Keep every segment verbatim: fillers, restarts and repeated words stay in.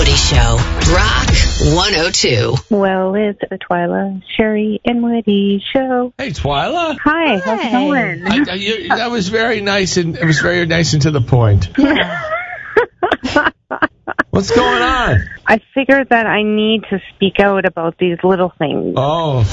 Woody Show. Rock one oh two. Well, it's the Twyla, Sherry, and Woody Show. Hey, Twyla. Hi, how's it going? I, I, you, that was very nice, and it was very nice and to the point. What's going on? I figured that I need to speak out about these little things. Oh.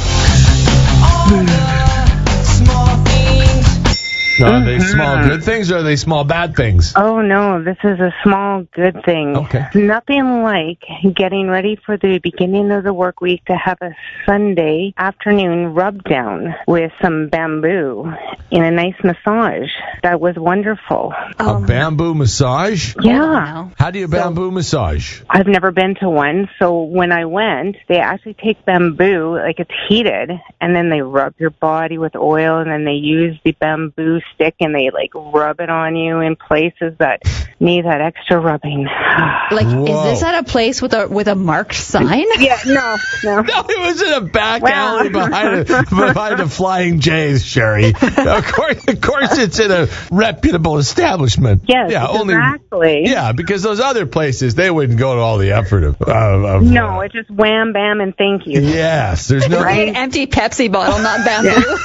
No, are they small good things or are they small bad things? Oh, no, this is a small good thing. Okay. Nothing like getting ready for the beginning of the work week to have a Sunday afternoon rub down with some bamboo in a nice massage. That was wonderful. A bamboo massage? Yeah. How do you bamboo massage? I've never been to one, so when I went, they actually take bamboo, like it's heated, and then they rub your body with oil, and then they use the bamboo stick and they like rub it on you in places that need that extra rubbing. Like, Whoa. is this at a place with a with a marked sign? Yeah, no, no. No, it was in a back Wow. alley behind a, behind a Flying J's, Sherry. Of course, of course, it's in a reputable establishment. Yes, yeah, only, exactly. Yeah, because those other places, they wouldn't go to all the effort of... of, of No, uh, it's just wham, bam, and thank you. Yes, there's no... An empty Pepsi bottle, not bamboo.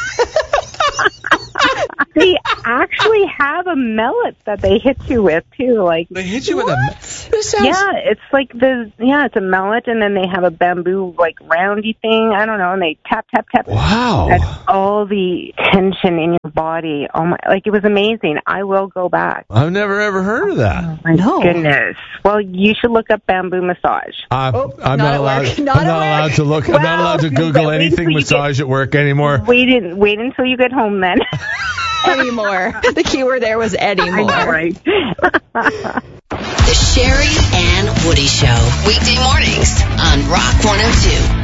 They actually have a mallet that they hit you with, too. Like, They hit you with a... This sounds... yeah, it's like the, yeah, it's a mallet, and then they have a bamboo, like, roundy thing, I don't know, and they tap, tap, tap. Wow. That's all the tension in your body. Oh, my, like, it was amazing. I will go back. I've never ever heard of that. Oh, my No. goodness. Well, you should look up bamboo massage. I'm, Oh, I'm not not at allowed. work. Not I'm at not work. allowed to look. I'm not Well, allowed to Google wait anything until you massage at work anymore. Wait, in, wait until you get home, then. Anymore. The key word there was anymore. I know, right? The Sherry and Woody Show. Weekday mornings on Rock one oh two.